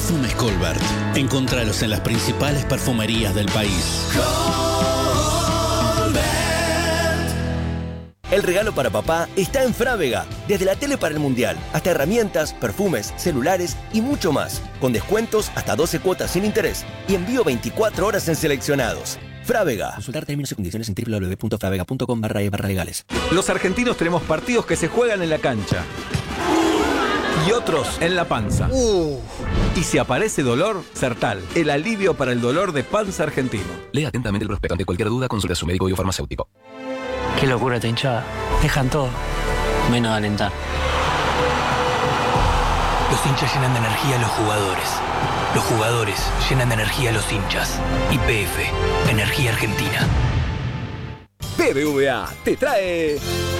Perfumes Colbert. Encontralos en las principales perfumerías del país. El regalo para papá está en Frávega. Desde la tele para el mundial, hasta herramientas, perfumes, celulares y mucho más. Con descuentos hasta 12 cuotas sin interés y envío 24 horas en seleccionados. Frávega. Consultar términos y condiciones en www.fravega.com/legales. Los argentinos tenemos partidos que se juegan en la cancha y otros en la panza. Y si aparece dolor, Sertal, el alivio para el dolor de panza argentino. Lea atentamente el prospecto. Ante cualquier duda, consulte a su médico o farmacéutico. Qué locura esta hinchada. Dejan todo, menos alentar. Los hinchas llenan de energía a los jugadores. Los jugadores llenan de energía a los hinchas. YPF, Energía Argentina. BBVA te trae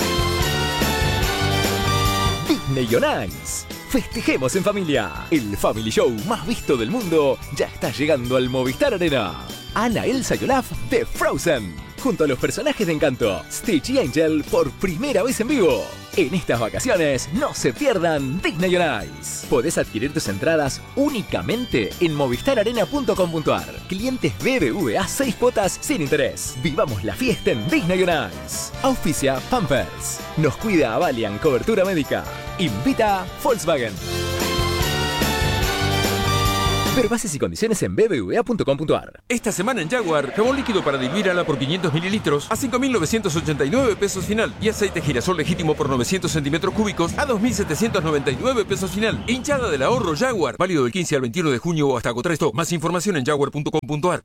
Disney on Ice. Festejemos en familia. El Family Show más visto del mundo ya está llegando al Movistar Arena. Anna, Elsa y Olaf de Frozen, junto a los personajes de Encanto, Stitch y Angel por primera vez en vivo. En estas vacaciones no se pierdan Disney on Ice. Podés adquirir tus entradas únicamente en movistararena.com.ar. Clientes BBVA 6 cuotas sin interés. Vivamos la fiesta en Disney on Ice. Auspicia Pampers. Nos cuida Avalian Cobertura Médica. Invita Volkswagen. Ver bases y condiciones en bbva.com.ar. Esta semana en Jaguar, jabón líquido para diluir ala por 500 mililitros a 5.989 pesos final y aceite girasol legítimo por 900 centímetros cúbicos a 2.799 pesos final. Hinchada del ahorro Jaguar, válido del 15 al 21 de junio o hasta agotar stock. Más información en jaguar.com.ar.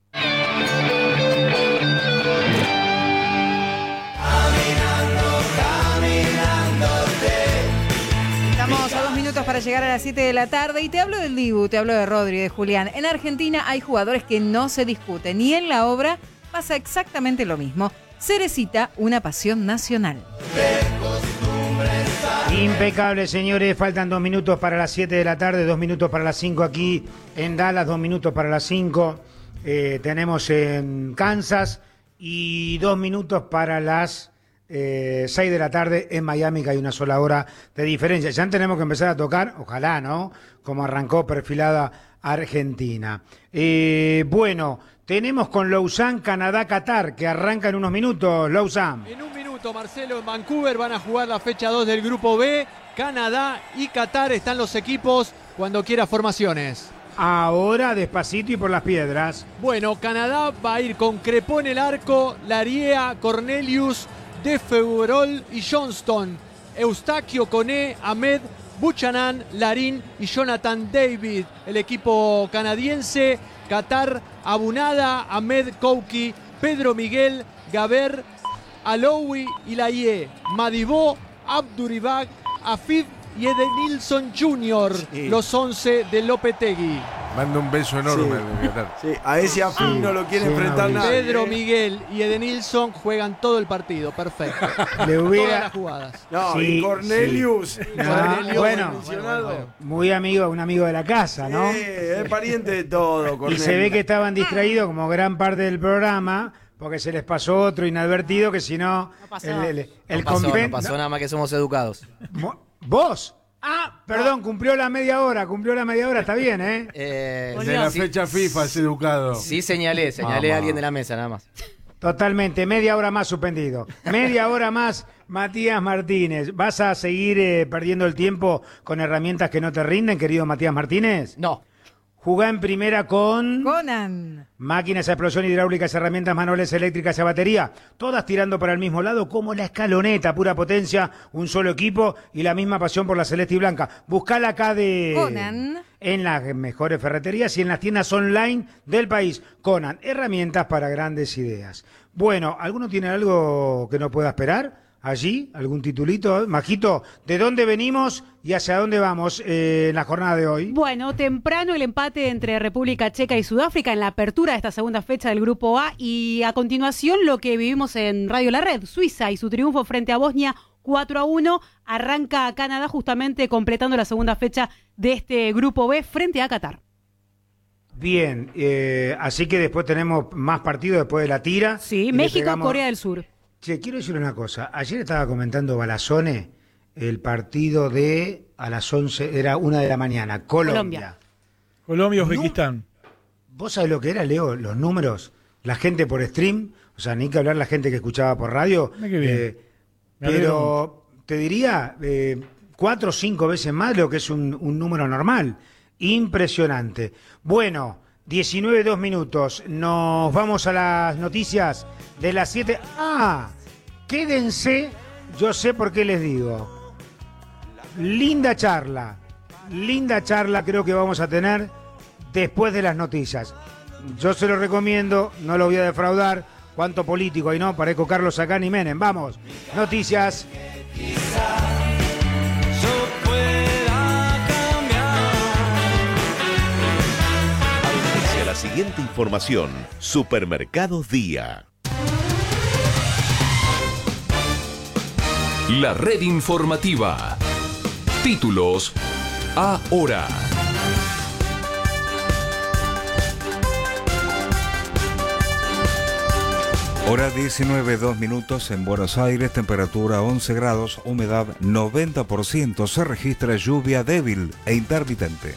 Estamos a 2 minutos para llegar a las 7 de la tarde y te hablo del Dibu, te hablo de Rodri, de Julián. En Argentina hay jugadores que no se discuten y en la obra pasa exactamente lo mismo. Cerecita, una pasión nacional. Impecable, señores. Faltan 2 minutos para las 7 de la tarde, 2 minutos para las 5 aquí en Dallas, 2 minutos para las 5 tenemos en Kansas y 2 minutos para las 6 de la tarde en Miami, que hay una sola hora de diferencia. Ya tenemos que empezar a tocar, ojalá, ¿no? Como arrancó perfilada Argentina. Bueno, tenemos con Lausanne, Canadá, Qatar, que arranca en unos minutos. Lausanne. En un minuto, Marcelo, en Vancouver van a jugar la fecha 2 del Grupo B. Canadá y Qatar están los equipos cuando quiera formaciones. Ahora despacito y por las piedras. Bueno, Canadá va a ir con Crepó en el arco, Lariea, Cornelius, De Feuerol y Johnston, Eustaquio, Koné, Ahmed, Buchanan, Larín y Jonathan David. El equipo canadiense, Qatar, Abunada, Ahmed Kouki, Pedro Miguel, Gaber, Aloui y Laie, Madibó, Abduribag, Afif y Edenilson Jr., sí. Los 11 de Lopetegui. Manda un beso enorme. Sí, a ese afín no lo quiere enfrentar nadie. Pedro Miguel y Edenilson juegan todo el partido, perfecto. Le hubiera... Todas las jugadas. No, sí, y Cornelius. Sí. Bueno, muy amigo, un amigo de la casa, ¿no? Sí, es pariente de todo, Cornelius. Y se ve que estaban distraídos como gran parte del programa, porque se les pasó otro inadvertido que si no... No pasó, no pasó nada más que somos educados. ¿Vos? Ah, perdón, cumplió la media hora, está bien, ¿eh? De la fecha FIFA es educado. Sí, señalé a alguien de la mesa, nada más. Totalmente, media hora más suspendido. Media hora más, Matías Martínez. ¿Vas a seguir perdiendo el tiempo con herramientas que no te rinden, querido Matías Martínez? No. Jugá en primera con... Conan. Máquinas a explosión hidráulicas, herramientas manuales, eléctricas y a batería. Todas tirando para el mismo lado, como la Escaloneta. Pura potencia, un solo equipo y la misma pasión por la celeste y blanca. Buscala acá de... Conan. En las mejores ferreterías y en las tiendas online del país. Conan, herramientas para grandes ideas. Bueno, ¿alguno tiene algo que no pueda esperar? Allí, algún titulito. Majito, ¿de dónde venimos y hacia dónde vamos en la jornada de hoy? Bueno, temprano el empate entre República Checa y Sudáfrica en la apertura de esta segunda fecha del Grupo A y a continuación lo que vivimos en Radio La Red, Suiza y su triunfo frente a Bosnia 4-1. Arranca Canadá justamente completando la segunda fecha de este Grupo B frente a Qatar. Bien, así que después tenemos más partidos después de la tira. Sí, México, Corea del Sur. Che, quiero decir una cosa. Ayer estaba comentando Balazone el partido de a las 11, era 1 de la mañana, Colombia. Colombia-Uzbekistán. ¿Vos sabés lo que era, Leo? Los números, la gente por stream, o sea, ni que hablar la gente que escuchaba por radio. Qué bien. Pero te diría 4 o 5 veces más de lo que es un número normal. Impresionante. Bueno, 19:02 minutos. Nos vamos a las noticias de las 7. Quédense, yo sé por qué les digo. Linda charla creo que vamos a tener después de las noticias. Yo se lo recomiendo, no lo voy a defraudar. Cuánto político hay, ¿no? Parezco Carlos Sacán y Menem. Vamos, noticias. Auspicia la siguiente información. Supermercados Día. La red informativa. Títulos ahora. Hora 19:02 en Buenos Aires, temperatura 11 grados, humedad 90%, se registra lluvia débil e intermitente.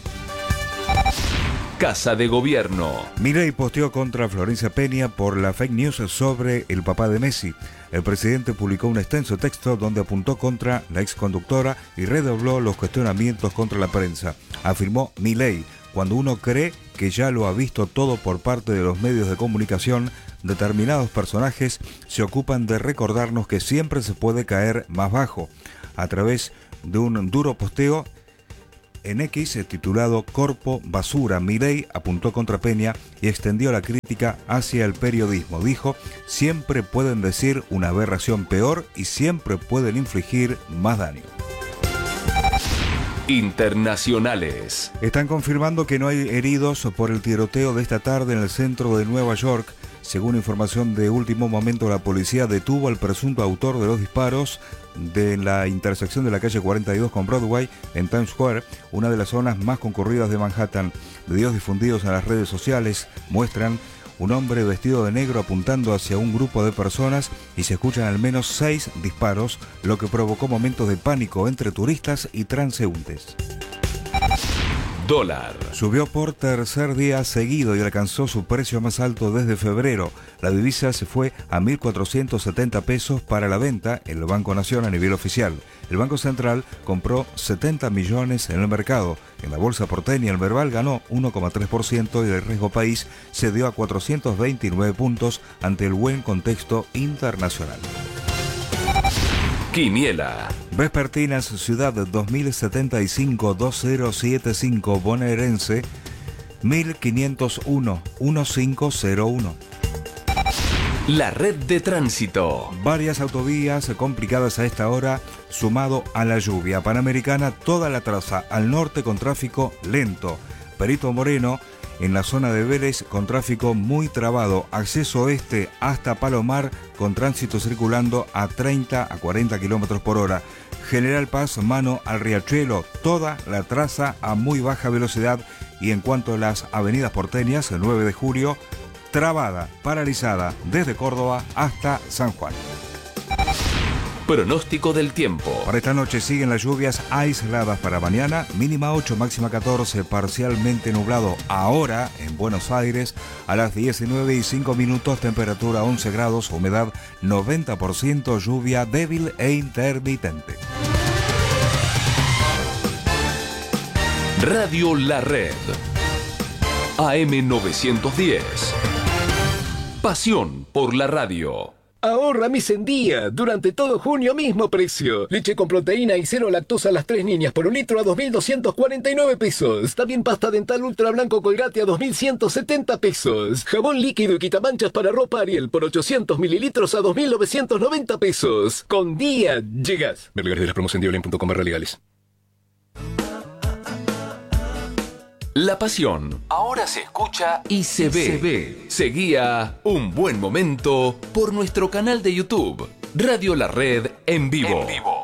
Casa de Gobierno. Milei posteó contra Florencia Peña por la fake news sobre el papá de Messi. El presidente publicó un extenso texto donde apuntó contra la exconductora y redobló los cuestionamientos contra la prensa. Afirmó Milei: cuando uno cree que ya lo ha visto todo por parte de los medios de comunicación, determinados personajes se ocupan de recordarnos que siempre se puede caer más bajo. A través de un duro posteo en X titulado Corpo Basura, Milei apuntó contra Peña y extendió la crítica hacia el periodismo. Dijo: siempre pueden decir una aberración peor y siempre pueden infligir más daño. Internacionales. Están confirmando que no hay heridos por el tiroteo de esta tarde en el centro de Nueva York. Según información de último momento, la policía detuvo al presunto autor de los disparos de la intersección de la calle 42 con Broadway en Times Square, una de las zonas más concurridas de Manhattan. Videos difundidos en las redes sociales muestran un hombre vestido de negro apuntando hacia un grupo de personas y se escuchan al menos 6 disparos, lo que provocó momentos de pánico entre turistas y transeúntes. Dólar. Subió por tercer día seguido y alcanzó su precio más alto desde febrero. La divisa se fue a 1.470 pesos para la venta en el Banco Nación a nivel oficial. El Banco Central compró 70 millones en el mercado. En la bolsa porteña el Merval ganó 1,3% y el riesgo país se dio a 429 puntos ante el buen contexto internacional. Quiniela. Vespertinas, Ciudad 2075-2075, bonaerense 1501-1501. La red de tránsito. Varias autovías complicadas a esta hora, sumado a la lluvia. Panamericana, toda la traza al norte con tráfico lento. Perito Moreno, en la zona de Vélez, con tráfico muy trabado. Acceso oeste hasta Palomar, con tránsito circulando a 30 a 40 kilómetros por hora. General Paz, mano al Riachuelo, toda la traza a muy baja velocidad. Y en cuanto a las avenidas porteñas, el 9 de julio, trabada, paralizada, desde Córdoba hasta San Juan. Pronóstico del tiempo. Para esta noche siguen las lluvias aisladas para mañana, mínima 8, máxima 14, parcialmente nublado ahora en Buenos Aires, a las 19:05, temperatura 11 grados, humedad 90%, lluvia débil e intermitente. Radio La Red. AM 910. Pasión por la radio. Ahorra mes en día. Durante todo junio, mismo precio. Leche con proteína y cero lactosa a las 3 niñas por un litro a 2.249 pesos. También pasta dental ultra blanco Colgate a 2.170 pesos. Jabón líquido y quitamanchas para ropa Ariel por 800 mililitros a 2.990 pesos. Con día llegas. Ver lugares de la promoción legales. La pasión ahora se escucha y se ve. Seguía Un Buen Momento por nuestro canal de YouTube, Radio La Red en vivo.